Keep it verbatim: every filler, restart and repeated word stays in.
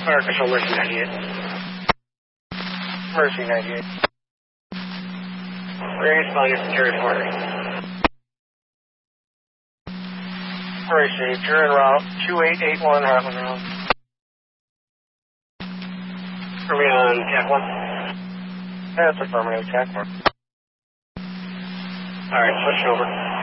Fire Control, Mercy ninety-eight. Mercy ninety-eight. Where are you responding from territory? Mercy, you're en route, two eight eight one Heartland Road. Are we on Cat one? That's affirmative, Cat one. Alright, switch over.